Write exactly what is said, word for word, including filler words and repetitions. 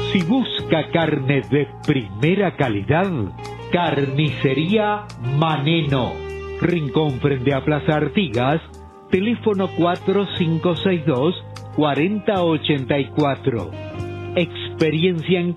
Si busca carne de primera calidad, Carnicería Maneno. Rincón frente a Plaza Artigas, teléfono cuatro cinco seis dos, cuarenta ochenta y cuatro. Experiencia en